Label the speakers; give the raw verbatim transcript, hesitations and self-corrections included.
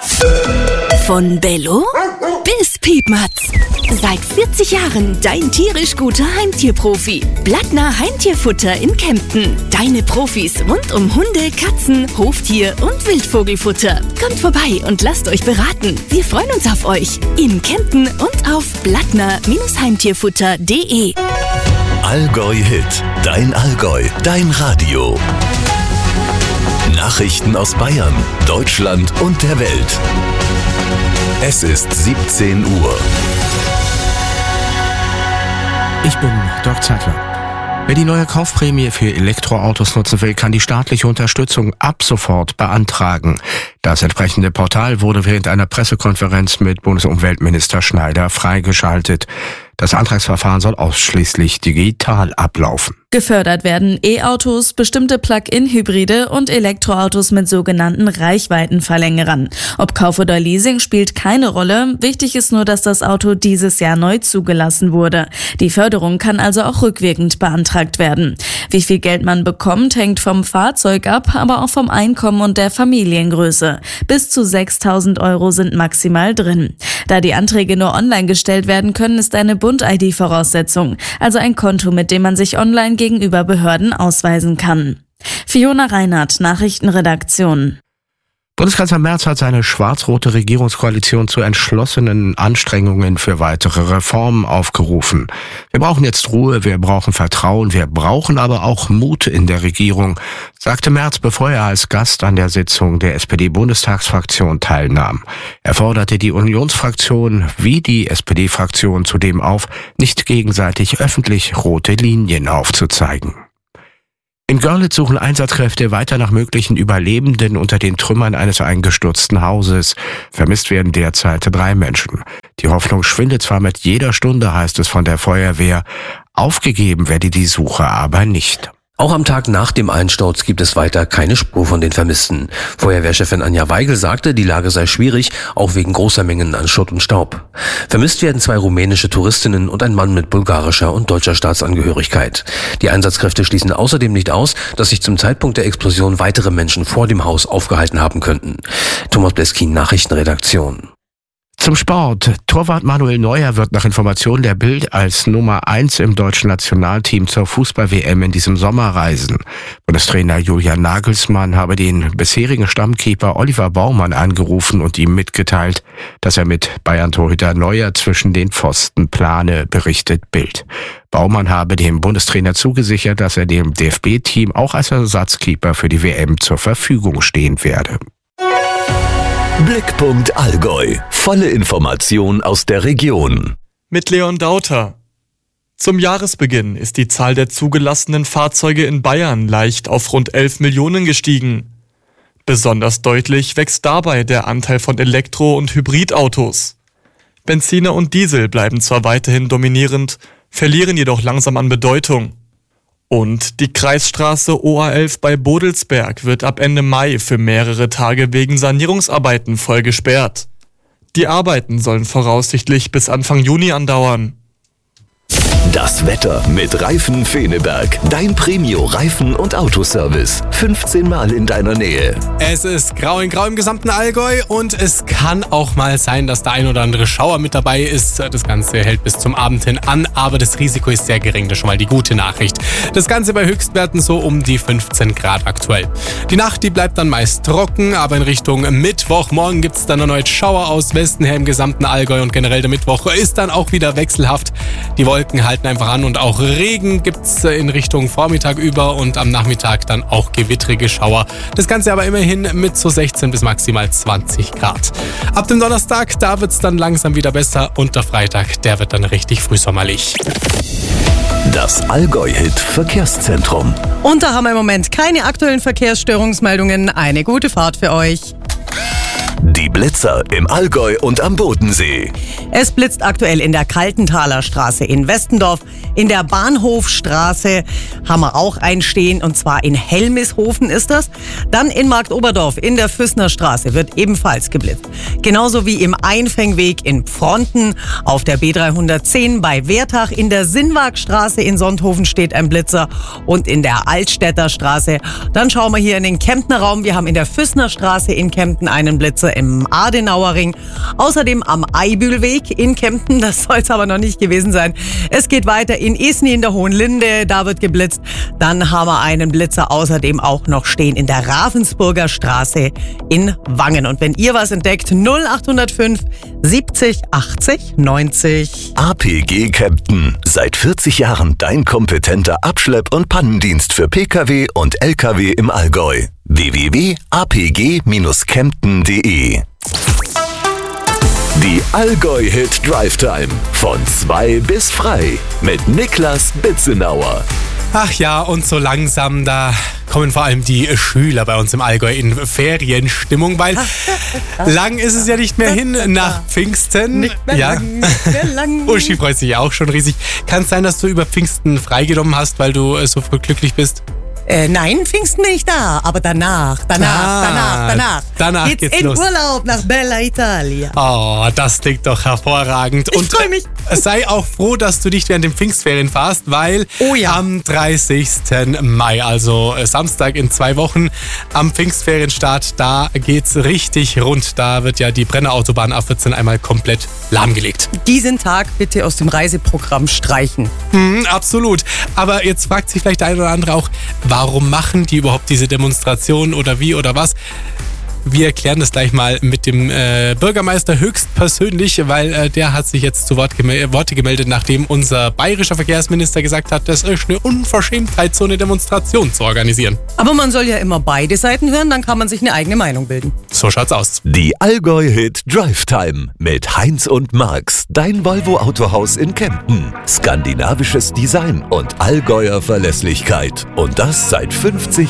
Speaker 1: Von Bello bis Piepmatz. Seit vierzig Jahren dein tierisch guter Heimtierprofi. Blattner Heimtierfutter in Kempten. Deine Profis rund um Hunde, Katzen, Hoftier und Wildvogelfutter. Kommt vorbei und lasst euch beraten. Wir freuen uns auf euch. In Kempten und auf blattner Heimtierfutter punkt de.
Speaker 2: Allgäu Hit. Dein Allgäu. Dein Radio. Nachrichten aus Bayern, Deutschland und der Welt. Es ist siebzehn Uhr.
Speaker 3: Ich bin Dirk Zeitler. Wer die neue Kaufprämie für Elektroautos nutzen will, kann die staatliche Unterstützung ab sofort beantragen. Das entsprechende Portal wurde während einer Pressekonferenz mit Bundesumweltminister Schneider freigeschaltet. Das Antragsverfahren soll ausschließlich digital ablaufen.
Speaker 4: Gefördert werden E-Autos, bestimmte Plug-in-Hybride und Elektroautos mit sogenannten Reichweitenverlängerern. Ob Kauf oder Leasing spielt keine Rolle. Wichtig ist nur, dass das Auto dieses Jahr neu zugelassen wurde. Die Förderung kann also auch rückwirkend beantragt werden. Wie viel Geld man bekommt, hängt vom Fahrzeug ab, aber auch vom Einkommen und der Familiengröße. Bis zu sechstausend Euro sind maximal drin. Da die Anträge nur online gestellt werden können, ist eine Bund-I D Voraussetzung, also ein Konto, mit dem man sich online gegenüber Behörden ausweisen kann. Fiona Reinhardt, Nachrichtenredaktion.
Speaker 3: Bundeskanzler Merz hat seine schwarz-rote Regierungskoalition zu entschlossenen Anstrengungen für weitere Reformen aufgerufen. Wir brauchen jetzt Ruhe, wir brauchen Vertrauen, wir brauchen aber auch Mut in der Regierung, sagte Merz, bevor er als Gast an der Sitzung der S P D-Bundestagsfraktion teilnahm. Er forderte die Unionsfraktion wie die S P D-Fraktion zudem auf, nicht gegenseitig öffentlich rote Linien aufzuzeigen. In Görlitz suchen Einsatzkräfte weiter nach möglichen Überlebenden unter den Trümmern eines eingestürzten Hauses. Vermisst werden derzeit drei Menschen. Die Hoffnung schwindet zwar mit jeder Stunde, heißt es von der Feuerwehr. Aufgegeben werde die Suche aber nicht.
Speaker 5: Auch am Tag nach dem Einsturz gibt es weiter keine Spur von den Vermissten. Feuerwehrchefin Anja Weigel sagte, die Lage sei schwierig, auch wegen großer Mengen an Schutt und Staub. Vermisst werden zwei rumänische Touristinnen und ein Mann mit bulgarischer und deutscher Staatsangehörigkeit. Die Einsatzkräfte schließen außerdem nicht aus, dass sich zum Zeitpunkt der Explosion weitere Menschen vor dem Haus aufgehalten haben könnten. Thomas Bleskin, Nachrichtenredaktion.
Speaker 3: Zum Sport. Torwart Manuel Neuer wird nach Informationen der Bild als Nummer eins im deutschen Nationalteam zur Fußball-W M in diesem Sommer reisen. Bundestrainer Julian Nagelsmann habe den bisherigen Stammkeeper Oliver Baumann angerufen und ihm mitgeteilt, dass er mit Bayern-Torhüter Neuer zwischen den Pfosten plane, berichtet Bild. Baumann habe dem Bundestrainer zugesichert, dass er dem D F B-Team auch als Ersatzkeeper für die W M zur Verfügung stehen werde.
Speaker 2: Blickpunkt Allgäu. Volle Information aus der Region.
Speaker 6: Mit Leon Dauter. Zum Jahresbeginn ist die Zahl der zugelassenen Fahrzeuge in Bayern leicht auf rund elf Millionen gestiegen. Besonders deutlich wächst dabei der Anteil von Elektro- und Hybridautos. Benziner und Diesel bleiben zwar weiterhin dominierend, verlieren jedoch langsam an Bedeutung. Und die Kreisstraße O A elf bei Bodelsberg wird ab Ende Mai für mehrere Tage wegen Sanierungsarbeiten voll gesperrt. Die Arbeiten sollen voraussichtlich bis Anfang Juni andauern.
Speaker 2: Das Wetter mit Reifen Feneberg. Dein Premio-Reifen- und Autoservice. fünfzehn Mal in deiner Nähe.
Speaker 7: Es ist grau in grau im gesamten Allgäu und es kann auch mal sein, dass der ein oder andere Schauer mit dabei ist. Das Ganze hält bis zum Abend hin an, aber das Risiko ist sehr gering. Das ist schon mal die gute Nachricht. Das Ganze bei Höchstwerten so um die fünfzehn Grad aktuell. Die Nacht, die bleibt dann meist trocken, aber in Richtung Mittwoch. Morgen gibt es dann erneut Schauer aus Westen her im gesamten Allgäu und generell der Mittwoch ist dann auch wieder wechselhaft. Die Wolken halten einfach an und auch Regen gibt's in Richtung Vormittag über und am Nachmittag dann auch gewittrige Schauer. Das Ganze aber immerhin mit so sechzehn bis maximal zwanzig Grad. Ab dem Donnerstag, da wird's dann langsam wieder besser und der Freitag, der wird dann richtig frühsommerlich.
Speaker 2: Das Allgäu-Hit Verkehrszentrum.
Speaker 8: Und da haben wir im Moment keine aktuellen Verkehrsstörungsmeldungen. Eine gute Fahrt für euch.
Speaker 2: Die Blitzer im Allgäu und am Bodensee.
Speaker 8: Es blitzt aktuell in der Kaltenthaler Straße in Westendorf, In der Bahnhofstraße haben wir auch ein stehen, und zwar in Helmishofen ist das. Dann in Marktoberdorf in der Füßnerstraße wird ebenfalls geblitzt. Genauso wie im Einfängweg in Pfronten, auf der B dreihundertzehn bei Wertach, in der Sinnwagstraße in Sonthofen steht ein Blitzer und in der Altstädter Straße. Dann schauen wir hier in den Kemptner Raum. Wir haben in der Füßnerstraße in Kempten einen Blitzer im Adenauerring. Außerdem am Eibülweg in Kempten, das soll es aber noch nicht gewesen sein. Es geht weiter in Esny in der Hohenlinde, da wird geblitzt. Dann haben wir einen Blitzer außerdem auch noch stehen in der Ravensburger Straße in Wangen. Und wenn ihr was entdeckt, null acht null fünf siebzig achtzig neunzig.
Speaker 2: A P G Kempten. Seit vierzig Jahren dein kompetenter Abschlepp- und Pannendienst für Pkw und Lkw im Allgäu. w w w punkt a p g dash kempten punkt d e. Die Allgäu-Hit Drive Time. Von zwei bis frei. Mit Niklas Bitzenauer.
Speaker 7: Ach ja, und so langsam, da kommen vor allem die Schüler bei uns im Allgäu in Ferienstimmung, weil lang ist es ja nicht mehr hin nach Pfingsten.
Speaker 8: Nicht mehr
Speaker 7: ja.
Speaker 8: lang, nicht mehr lang.
Speaker 7: Uschi freut sich auch schon riesig. Kann es sein, dass du über Pfingsten freigenommen hast, weil du äh, so glücklich bist?
Speaker 8: Äh, nein, Pfingsten bin ich da, aber danach, danach,
Speaker 7: Ah,
Speaker 8: danach, danach.
Speaker 7: danach
Speaker 8: geht's,
Speaker 7: geht's
Speaker 8: in
Speaker 7: los.
Speaker 8: Urlaub nach Bella Italia.
Speaker 7: Oh, das klingt doch hervorragend.
Speaker 8: Ich
Speaker 7: Und
Speaker 8: freu mich.
Speaker 7: äh, sei auch froh, dass du nicht während den Pfingstferien fährst, weil
Speaker 8: Oh ja.
Speaker 7: am dreißigsten Mai, also äh, Samstag in zwei Wochen, am Pfingstferienstart, da geht's richtig rund. Da wird ja die Brenner Autobahn A vierzehn einmal komplett lahmgelegt.
Speaker 8: Diesen Tag bitte aus dem Reiseprogramm streichen.
Speaker 7: Mhm, absolut. Aber jetzt fragt sich vielleicht der eine oder andere auch, warum machen die überhaupt diese Demonstration oder wie oder was? Wir erklären das gleich mal mit dem äh, Bürgermeister höchstpersönlich, weil äh, der hat sich jetzt zu Wort gemel- Worte gemeldet, nachdem unser bayerischer Verkehrsminister gesagt hat, das ist eine Unverschämtheit, so eine Demonstration zu organisieren.
Speaker 8: Aber man soll ja immer beide Seiten hören, dann kann man sich eine eigene Meinung bilden.
Speaker 7: So schaut's aus.
Speaker 2: Die Allgäu-Hit Drive Time mit Heinz und Marx, dein Volvo Autohaus in Kempten. Skandinavisches Design und Allgäuer Verlässlichkeit. Und das seit fünfzig